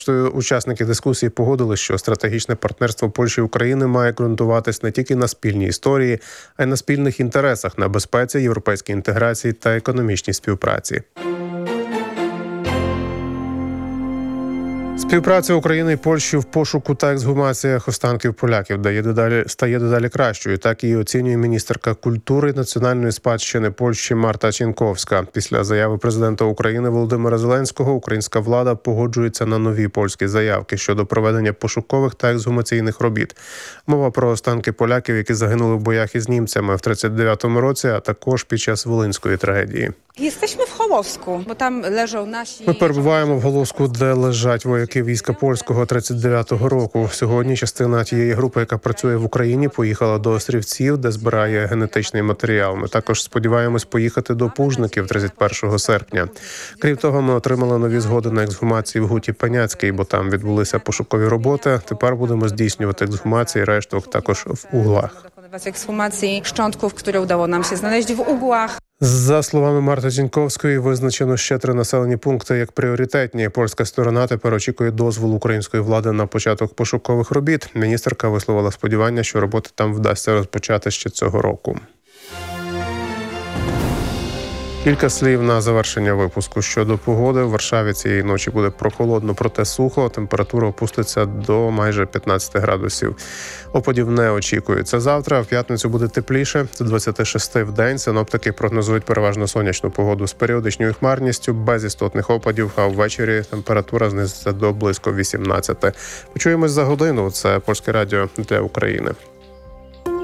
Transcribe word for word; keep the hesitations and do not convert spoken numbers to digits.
Учасники дискусії погодили, що стратегічне партнерство Польщі і України має ґрунтуватись не тільки на спільній історії, а й на спільних інтересах, на безпеці, європейській інтеграції та економічній співпраці. Співпраця України і Польщі в пошуку та ексгумаціях останків поляків дає дедалі, стає дедалі кращою. Так її оцінює міністерка культури і національної спадщини Польщі Марта Чінковська. Після заяви президента України Володимира Зеленського українська влада погоджується на нові польські заявки щодо проведення пошукових та ексгумаційних робіт. Мова про останки поляків, які загинули в боях із німцями в тридцять дев'ятому році, а також під час Волинської трагедії. Jesteśmy w Hołowsku, bo tam leżą nasi... Ми перебуваємо в Голоску, де лежать вояки війська польського тридцять дев'ятого року. Сьогодні частина тієї групи, яка працює в Україні, поїхала до Острівців, де збирає генетичний матеріал. Ми також сподіваємось поїхати до Пужників тридцять першого серпня. Крім того, ми отримали нові згоди на ексгумації в Гуті Паняцькій, бо там відбулися пошукові роботи. Тепер будемо здійснювати ексгумації решток також в Углах. Ексгумації szczątków, które udało nam się znaleźć w Ugłach. За словами Марти Чінковської, визначено ще три населені пункти як пріоритетні. Польська сторона тепер очікує дозволу української влади на початок пошукових робіт. Міністерка висловила сподівання, що роботи там вдасться розпочати ще цього року. Кілька слів на завершення випуску. Щодо погоди, в Варшаві цієї ночі буде прохолодно, проте сухо. Температура опуститься до майже п'ятнадцяти градусів. Опадів не очікується. Завтра, в п'ятницю, буде тепліше, до двадцяти шести в день. Синоптики прогнозують переважно сонячну погоду з періодичною хмарністю, без істотних опадів, а ввечері температура знизиться до близько вісімнадцяти. Почуємось за годину. Це Польське радіо для України.